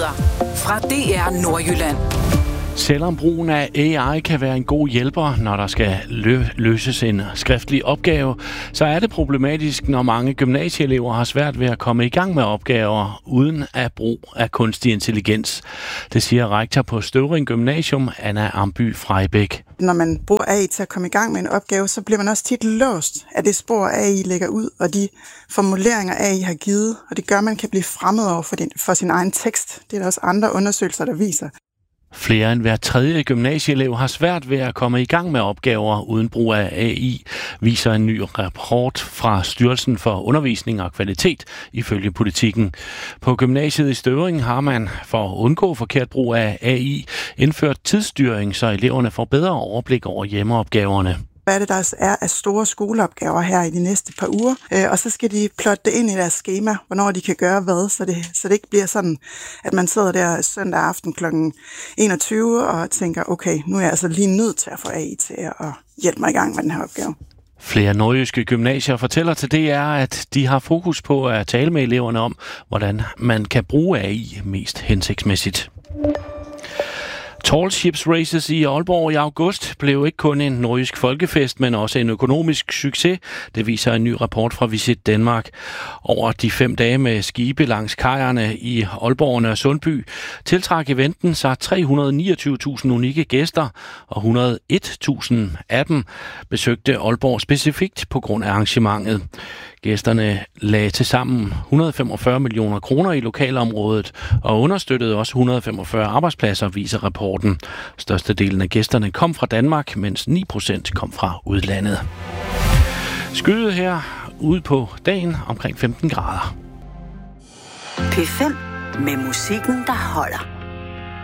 Nyheder fra DR Nordjylland. Selvom brugen af AI kan være en god hjælper, når der skal løses en skriftlig opgave, så er det problematisk, når mange gymnasieelever har svært ved at komme i gang med opgaver uden at bruge af kunstig intelligens. Det siger rektor på Støvring Gymnasium, Anna Amby Frejbæk. Når man bruger AI til at komme i gang med en opgave, så bliver man også tit låst af det spor, AI lægger ud, og de formuleringer, AI har givet. Og det gør, at man kan blive fremmed over for sin egen tekst. Det er der også andre undersøgelser, der viser. Flere end hver tredje gymnasieelev har svært ved at komme i gang med opgaver uden brug af AI, viser en ny rapport fra Styrelsen for Undervisning og Kvalitet ifølge Politikken. På gymnasiet i Støvring har man, for at undgå forkert brug af AI, indført tidsstyring, så eleverne får bedre overblik over hjemmeopgaverne. Hvad er det, der er af store skoleopgaver her i de næste par uger, og så skal de plotte det ind i deres schema, hvornår de kan gøre hvad, så det ikke bliver sådan, at man sidder der søndag aften kl. 21 og tænker, okay, nu er jeg altså lige nødt til at få AI til at hjælpe mig i gang med den her opgave. Flere nordjyske gymnasier fortæller til DR, at de har fokus på at tale med eleverne om, hvordan man kan bruge AI mest hensigtsmæssigt. Tall Ships Races i Aalborg i august blev ikke kun en nordjysk folkefest, men også en økonomisk succes. Det viser en ny rapport fra Visit Danmark. Over de 5 dage med skibe langs kajerne i Aalborg og Sundby tiltrak eventen sig 329.000 unikke gæster, og 101.000 af dem besøgte Aalborg specifikt på grund af arrangementet. Gæsterne lagde til sammen 145 millioner kroner i lokalområdet og understøttede også 145 arbejdspladser, viser rapporten. Størstedelen af gæsterne kom fra Danmark, mens 9% kom fra udlandet. Skyet her ude på dagen omkring 15 grader. P5 med musikken, der holder.